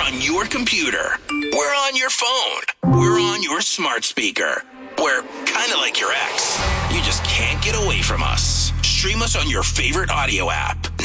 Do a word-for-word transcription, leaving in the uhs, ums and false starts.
on your computer. We're on your phone. We're on your smart speaker. We're kind of like your ex. You just can't get away from us. Stream us on your favorite audio app.